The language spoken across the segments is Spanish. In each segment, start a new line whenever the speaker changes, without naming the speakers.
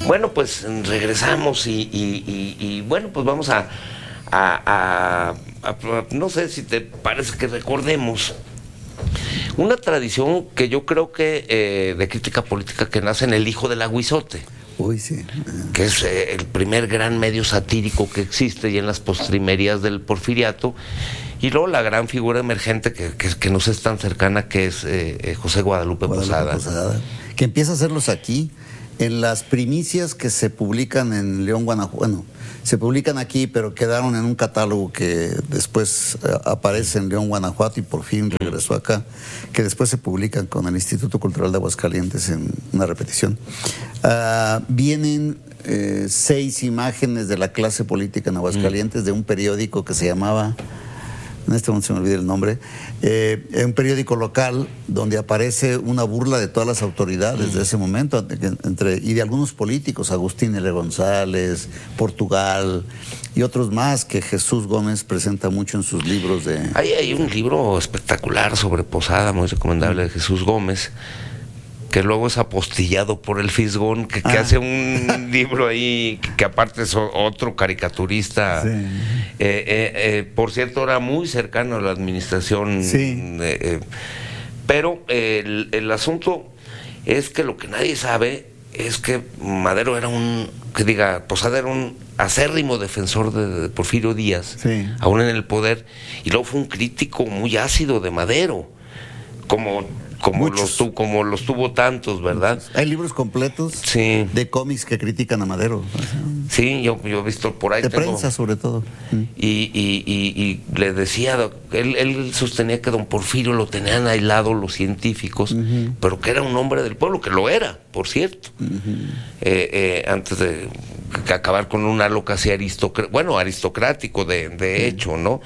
Bueno, pues regresamos y bueno, pues vamos no sé si te parece que recordemos una tradición que yo creo que de crítica política que nace en El Hijo del Aguizote.
Uy, sí.
Que es el primer gran medio satírico que existe y en las postrimerías del Porfiriato. Y luego la gran figura emergente que nos es tan cercana, que es José Guadalupe Posada.
Que empieza a hacerlos aquí, en las primicias que se publican en León, Guanajuato. Bueno, se publican aquí, pero quedaron en un catálogo que después aparece en León, Guanajuato, y por fin regresó acá, que después se publican con el Instituto Cultural de Aguascalientes en una repetición. Vienen 6 imágenes de la clase política en Aguascalientes, de un periódico que se llamaba... En este momento se me olvida el nombre, un periódico local donde aparece una burla de todas las autoridades de ese momento, y de algunos políticos, Agustín L. González, Portugal y otros más que Jesús Gómez presenta mucho en sus libros de...
Hay un libro espectacular sobre Posada, muy recomendable, de Jesús Gómez, que luego es apostillado por el Fisgón, que hace un libro ahí, que aparte es otro caricaturista. Sí. Por cierto, era muy cercano a la administración. Sí. Pero el asunto es que lo que nadie sabe es que Madero era Posada era un acérrimo defensor de Porfirio Díaz, sí, aún en el poder, y luego fue un crítico muy ácido de Madero, como los tuvo tantos, ¿verdad?
Hay libros completos, sí, de cómics que critican a Madero.
Sí, yo he visto por ahí.
De prensa, sobre todo.
Y le decía, él sostenía que don Porfirio lo tenían aislado los científicos, pero que era un hombre del pueblo, que lo era, por cierto. Antes de acabar con un halo casi aristocrático de hecho, ¿no?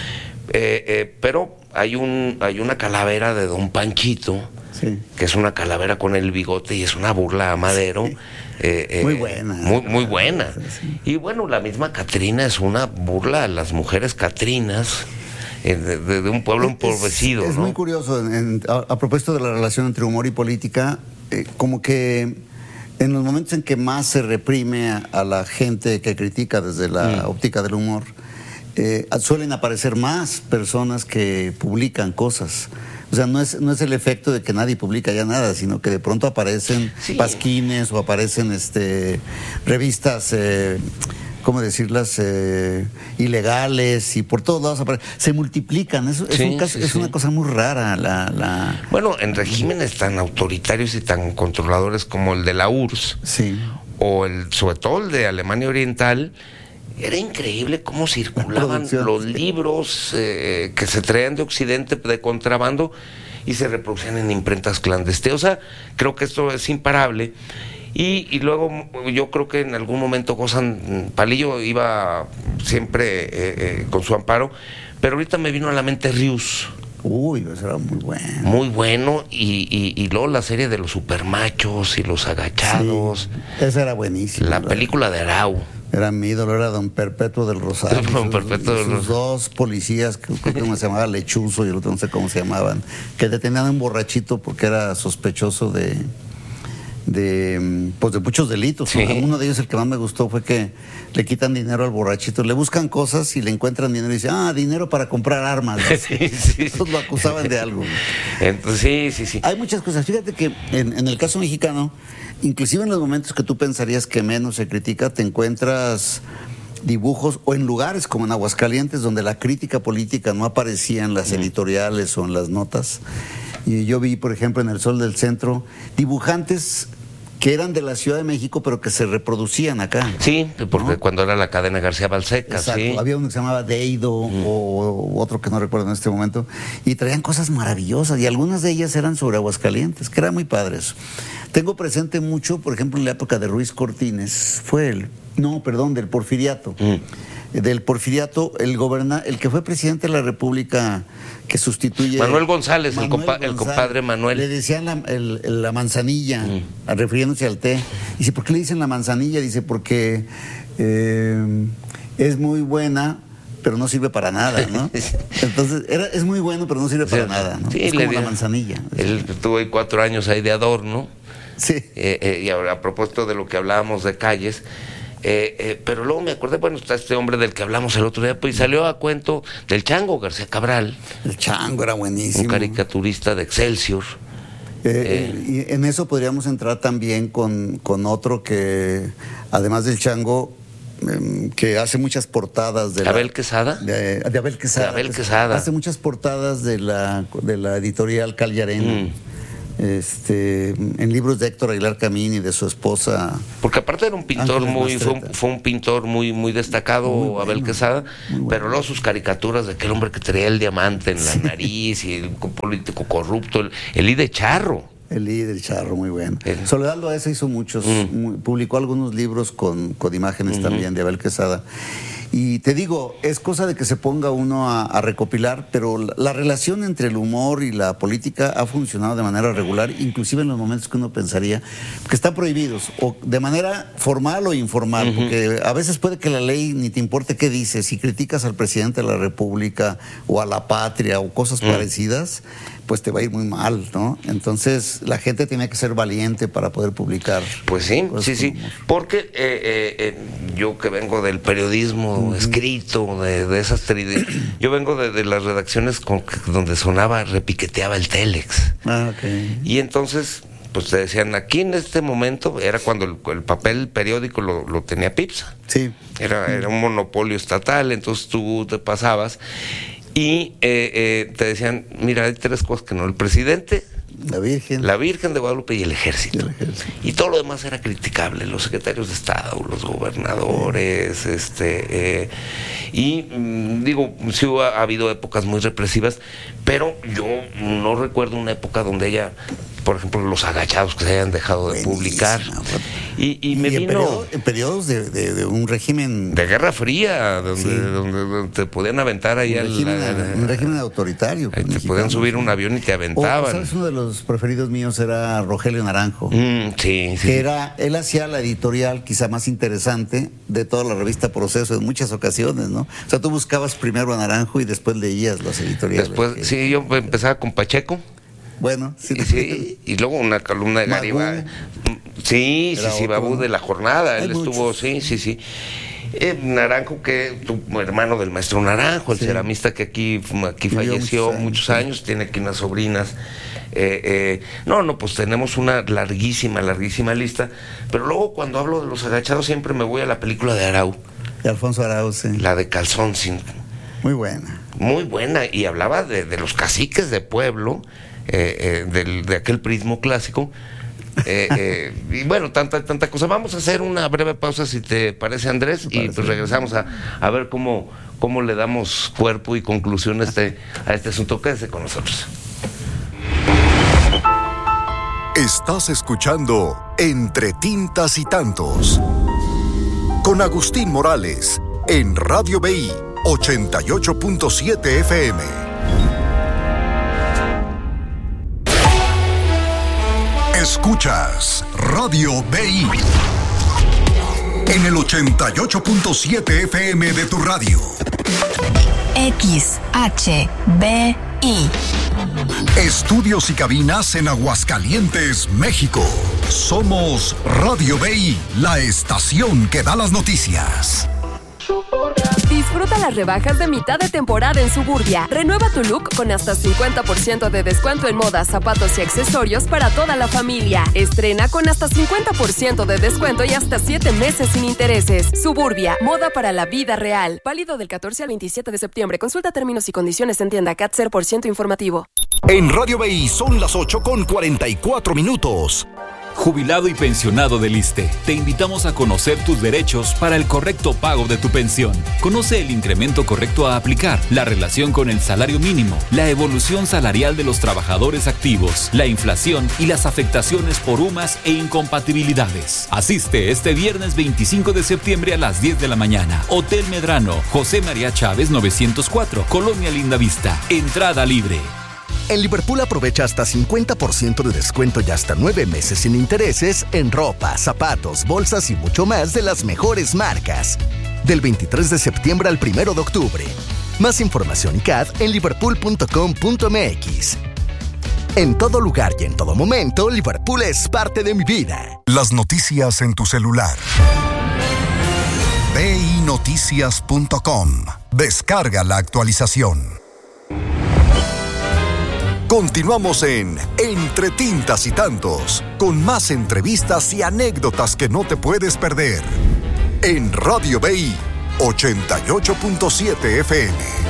Pero hay una calavera de don Panchito, sí, que es una calavera con el bigote y es una burla a Madero. Sí.
Muy buena.
Muy buena. Sí. Y bueno, la misma Catrina es una burla a las mujeres catrinas de un pueblo empobrecido.
Es
¿no?
muy curioso, a propósito de la relación entre humor y política, como que en los momentos en que más se reprime a la gente que critica desde la óptica del humor, suelen aparecer más personas que publican cosas. O sea, no es el efecto de que nadie publica ya nada, sino que de pronto aparecen pasquines o aparecen revistas, ¿cómo decirlas? Ilegales, y por todos lados aparecen. Se multiplican. Es una cosa muy rara.
Bueno, en regímenes tan autoritarios y tan controladores como el de la URSS, sí, o sobre todo el de Alemania Oriental, era increíble cómo circulaban los libros que se traían de Occidente de contrabando y se reproducían en imprentas clandestinas. O sea, creo que esto es imparable. Y luego yo creo que en algún momento Palillo iba siempre con su amparo, pero ahorita me vino a la mente Rius.
Uy, eso era muy bueno.
Muy bueno, y luego la serie de los supermachos y los agachados.
Sí, esa era buenísima.
La película de Arau.
Era mi ídolo, era don Perpetuo del Rosario. Sus dos policías, creo que uno se llamaba Lechuzo y el otro no sé cómo se llamaban, que detenían a un borrachito porque era sospechoso de muchos delitos. Sí. Uno de ellos, el que más me gustó, fue que le quitan dinero al borrachito, le buscan cosas y le encuentran dinero y dicen, dinero para comprar armas. Sí. Entonces lo acusaban de algo.
Entonces, sí.
Hay muchas cosas. Fíjate que en el caso mexicano, inclusive en los momentos que tú pensarías que menos se critica, te encuentras dibujos, o en lugares como en Aguascalientes, donde la crítica política no aparecía en las editoriales o en las notas. Y yo vi, por ejemplo, en El Sol del Centro, dibujantes que eran de la Ciudad de México, pero que se reproducían acá.
Sí, porque ¿no? Cuando era la cadena García Balseca.
Exacto.
Sí.
Había uno que se llamaba Deido, o otro que no recuerdo en este momento, y traían cosas maravillosas, y algunas de ellas eran sobre Aguascalientes, que era muy padre eso. Tengo presente mucho, por ejemplo, en la época de Ruiz Cortines, del Porfiriato. Del Porfiriato, el que fue presidente de la República, que sustituye...
Manuel González, el compadre Manuel.
Le decían la manzanilla, refiriéndose al té. Dice, ¿por qué le dicen la manzanilla? Dice, porque es muy buena, pero no sirve para nada, ¿no? Entonces, es muy bueno, pero no sirve para nada, ¿no?
Sí,
es como la manzanilla.
Él tuvo ahí 4 años ahí de adorno.
Sí.
Y ahora, a propósito de lo que hablábamos de calles, pero luego me acordé, bueno, está este hombre del que hablamos el otro día, pues salió a cuento del Chango García Cabral.
El Chango era buenísimo.
Un caricaturista de Excelsior.
Y en eso podríamos entrar también con otro que, además del Chango, que hace muchas portadas de
¿Abel Quesada?
De Abel Quesada.
De Abel Quesada.
Hace muchas portadas de la editorial Callarena. En libros de Héctor Aguilar Camín y de su esposa.
Porque aparte era un pintor fue un pintor muy destacado, muy bueno, Abel Quesada, bueno. Pero luego sus caricaturas de aquel hombre que traía el diamante en la nariz y el político corrupto, el I de Charro.
El I del Charro, muy bueno. Soledad Loaiza hizo muchos, publicó algunos libros con imágenes también de Abel Quesada. Y te digo, es cosa de que se ponga uno a recopilar, pero la relación entre el humor y la política ha funcionado de manera regular, inclusive en los momentos que uno pensaría que están prohibidos, o de manera formal o informal, porque a veces puede que la ley ni te importe qué dice. Si criticas al presidente de la República o a la patria o cosas parecidas, pues te va a ir muy mal, ¿no? Entonces la gente tiene que ser valiente para poder publicar.
Pues sí, sí, porque yo que vengo del periodismo escrito, de esas yo vengo de las redacciones donde sonaba, repiqueteaba el Telex.
Okay.
Y entonces, pues te decían, aquí en este momento, era cuando el papel periódico lo tenía Pipsa.
Sí.
Era un monopolio estatal, entonces tú te pasabas. Y te decían, mira, hay tres cosas que no, el presidente, la Virgen de Guadalupe y el ejército. Y todo lo demás era criticable, los secretarios de Estado, los gobernadores, digo, sí ha habido épocas muy represivas, pero yo no recuerdo una época donde ella, por ejemplo, los agachados que se hayan dejado de publicar. Y me vino
en periodos de un régimen
de Guerra Fría, donde te podían aventar ahí
un régimen autoritario.
Te podían subir un avión y te aventaban.
¿Sabes? Uno de los preferidos míos era Rogelio Naranjo.
Sí.
Él hacía la editorial quizá más interesante de toda la revista Proceso en muchas ocasiones, ¿no? O sea, tú buscabas primero a Naranjo y después leías las editoriales.
Después, sí, yo empezaba con Pacheco.
Bueno,
sí, y luego una columna de Garibay. Sí, Babú de La Jornada. Él estuvo, sí. Naranjo, que tu hermano del maestro Naranjo, el ceramista que aquí falleció muchos años, tiene aquí unas sobrinas. Pues tenemos una larguísima lista. Pero luego cuando hablo de los agachados siempre me voy a la película de Arau.
De Alfonso Arau, sí.
La de Calzón sin.
Muy buena.
Muy buena, y hablaba de los caciques de pueblo, de aquel prismo clásico. Y bueno, tanta cosa. Vamos a hacer una breve pausa, si te parece, Andrés, y pues regresamos a ver cómo le damos cuerpo y conclusión a este asunto. Quédese con nosotros.
Estás escuchando Entre Tintas y Tantos con Agustín Morales en Radio BI 88.7 FM. Escuchas Radio BI en el 88.7 FM de tu radio.
XHBI.
Estudios y cabinas en Aguascalientes, México. Somos Radio BI, la estación que da las noticias.
Disfruta las rebajas de mitad de temporada en Suburbia. Renueva tu look con hasta 50% de descuento en moda, zapatos y accesorios para toda la familia. Estrena con hasta 50% de descuento y hasta 7 meses sin intereses. Suburbia, moda para la vida real. Válido del 14 al 27 de septiembre. Consulta términos y condiciones en tienda CAT 0% informativo.
En Radio BI son las 8:44.
Jubilado y pensionado del ISSSTE, te invitamos a conocer tus derechos para el correcto pago de tu pensión. Conoce el incremento correcto a aplicar, la relación con el salario mínimo, la evolución salarial de los trabajadores activos, la inflación y las afectaciones por UMAS e incompatibilidades. Asiste este viernes 25 de septiembre a las 10 de la mañana. Hotel Medrano, José María Chávez 904, Colonia Lindavista. Entrada libre.
En Liverpool aprovecha hasta 50% de descuento y hasta 9 meses sin intereses en ropa, zapatos, bolsas y mucho más de las mejores marcas. Del 23 de septiembre al 1 de octubre. Más información y CAD en liverpool.com.mx. En todo lugar y en todo momento, Liverpool es parte de mi vida.
Las noticias en tu celular. BINoticias.com. Descarga la actualización. Continuamos en Entre Tintas y Tantos, con más entrevistas y anécdotas que no te puedes perder. En Radio BI 88.7 FM.